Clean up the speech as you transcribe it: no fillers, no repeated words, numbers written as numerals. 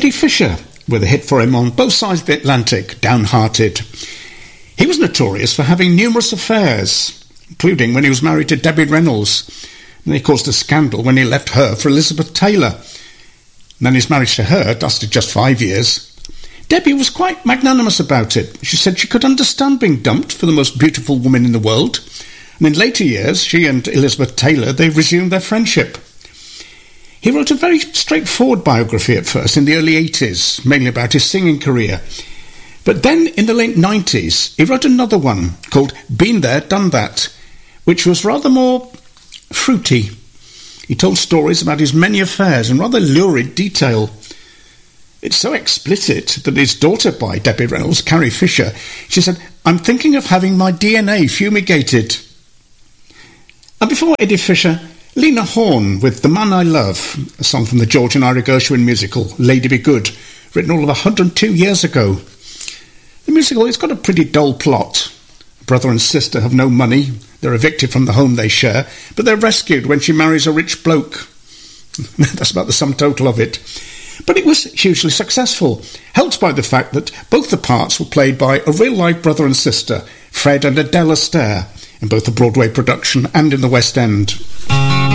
Eddie Fisher, with a hit for him on both sides of the Atlantic, Downhearted. He was notorious for having numerous affairs, including when he was married to Debbie Reynolds. And he caused a scandal when he left her for Elizabeth Taylor. And then his marriage to her lasted just 5 years. Debbie was quite magnanimous about it. She said she could understand being dumped for the most beautiful woman in the world. And in later years, she and Elizabeth Taylor, they resumed their friendship. He wrote a very straightforward biography at first in the early 80s, mainly about his singing career. But then in the late 90s, he wrote another one called Been There, Done That, which was rather more fruity. He told stories about his many affairs in rather lurid detail. It's so explicit that his daughter by Debbie Reynolds, Carrie Fisher, she said, "I'm thinking of having my DNA fumigated." And before Eddie Fisher, Lena Horne with The Man I Love, a song from the George and Ira Gershwin musical, Lady Be Good, written all of 102 years ago. The musical, it's got a pretty dull plot. Brother and sister have no money. They're evicted from the home they share, but they're rescued when she marries a rich bloke. That's about the sum total of it. But it was hugely successful, helped by the fact that both the parts were played by a real-life brother and sister, Fred and Adele Astaire, in both the Broadway production and in the West End.